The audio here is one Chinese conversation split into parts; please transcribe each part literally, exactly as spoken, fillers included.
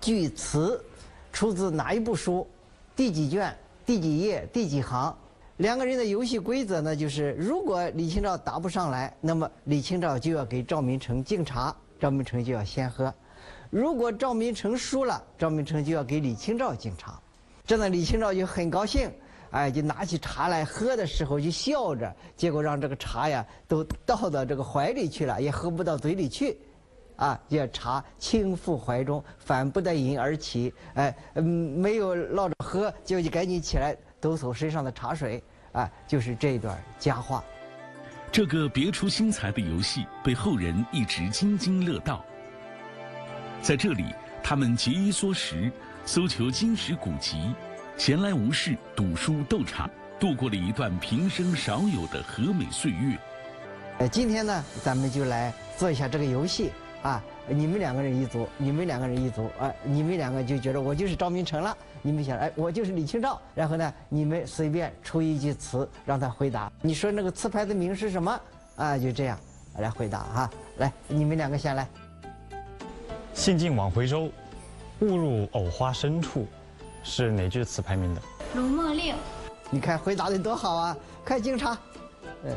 据词出自哪一部书，第几卷、第几页、第几行。两个人的游戏规则呢，就是如果李清照答不上来，那么李清照就要给赵明诚敬茶，赵明诚就要先喝；如果赵明诚输了，赵明诚就要给李清照敬茶。这呢，李清照就很高兴，哎，就拿起茶来喝的时候就笑着，结果让这个茶呀都倒到这个怀里去了，也喝不到嘴里去。啊，这茶倾覆怀中，反不得饮而起。哎，嗯，没有落着喝，就就赶紧起来抖擞身上的茶水。啊，就是这一段佳话。 这个别出心裁的游戏被后人一直津津乐道。在这里，他们节衣缩食，搜求经史古籍，闲来无事读书斗茶，度过了一段平生少有的和美岁月。 呃，今天呢，咱们就来做一下这个游戏。啊，你们两个人一组，你们两个人一组，啊，你们两个就觉得我就是赵明诚了，你们想，哎，我就是李清照，然后呢，你们随便出一句词让他回答，你说那个词牌的名是什么？啊，就这样来回答哈。来，你们两个先来。 兴尽晚回舟，误入藕花深处，是哪句词牌名的？ 《如梦令》。 你看回答的多好啊！快敬茶。嗯。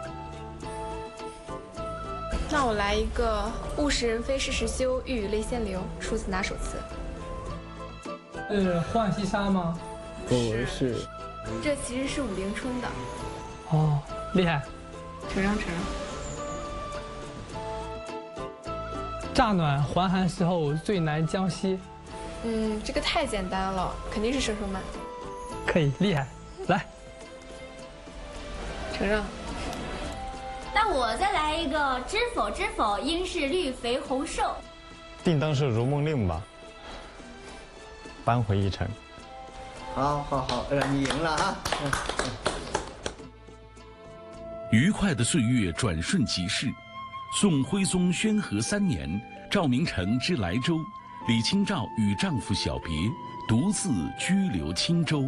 那我来一个“物是人非事事休，欲语泪先流”，出自哪首词？ 是《浣溪沙》吗？ 不是， 这其实是武陵春的。 哦，厉害！ 承让承让。乍暖还寒时候，最难将息。 嗯，这个太简单了，肯定是佘寿曼。 可以，厉害！来， 承让。 那我再来一个“知否知否，应是绿肥红瘦”。 定当是《如梦令》吧，扳回一城。 好，好，好，让你赢了啊！嗯嗯、 愉快的岁月转瞬即逝，宋徽宗宣和三年，赵明诚之莱州，李清照与丈夫小别，独自居留青州。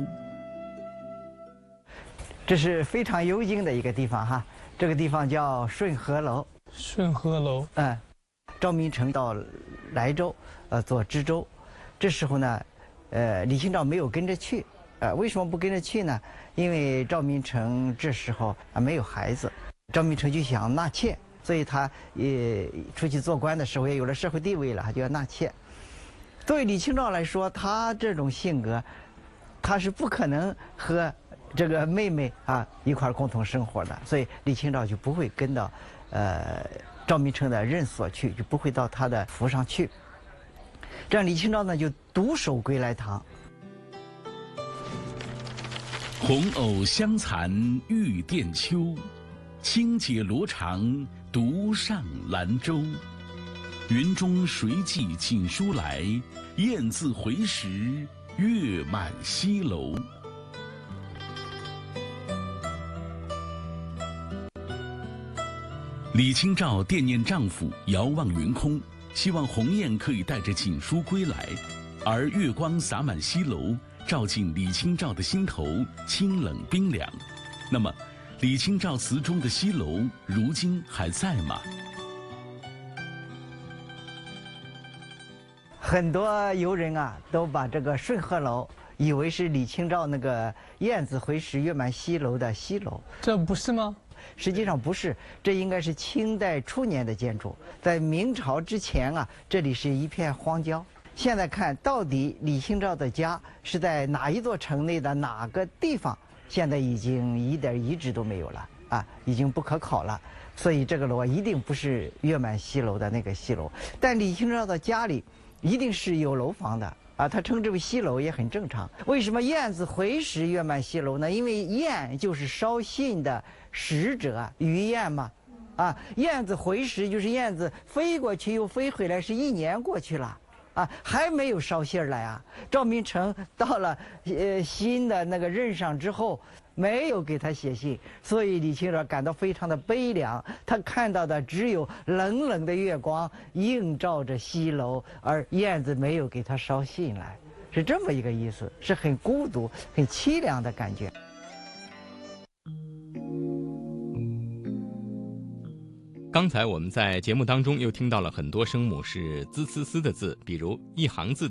这是非常幽静的一个地方哈。这个地方叫顺和楼。 顺和楼。 嗯，赵明诚到莱州，呃，做知州。这时候呢，呃，李清照没有跟着去。呃，为什么不跟着去呢？因为赵明诚这时候啊没有孩子，赵明诚就想纳妾，所以他也出去做官的时候也有了社会地位了，他就要纳妾。作为李清照来说，他这种性格，他是不可能和这个妹妹啊一块共同生活的，所以李清照就不会跟到呃赵明诚的任所去，就不会到他的府上去。这样李清照呢就独守归来堂。 红藕香残玉簟秋，轻解罗裳独上兰舟。云中谁寄锦书来？雁字回时月满西楼。李清照惦念丈夫，遥望云空，希望鸿雁可以带着锦书归来，而月光洒满西楼，照进李清照的心头，清冷冰凉。那么，李清照词中的西楼，如今还在吗？ 很多游人啊，都把这个顺和楼以为是李清照那个雁字回时月满西楼的西楼， 这不是吗？ 实际上不是，这应该是清代初年的建筑。在明朝之前啊，这里是一片荒郊。现在看到底李清照的家是在哪一座城内的哪个地方，现在已经一点遗址都没有了啊，已经不可考了。所以这个楼啊，一定不是月满西楼的那个西楼。但李清照的家里一定是有楼房的啊，他称之为西楼也很正常。为什么雁字回时月满西楼呢？因为雁就是捎信的使者，鱼雁嘛，啊，雁字回时就是雁字飞过去又飞回来，是一年过去了，啊，还没有捎信来啊。赵明诚到了呃新的那个任上之后，没有给他写信，所以李清照感到非常的悲凉。他看到的只有冷冷的月光映照着西楼，而雁字没有给他捎信来，是这么一个意思，是很孤独、很凄凉的感觉。 刚才我们在节目当中又听到了很多声母是滋呲呲的字，比如一行字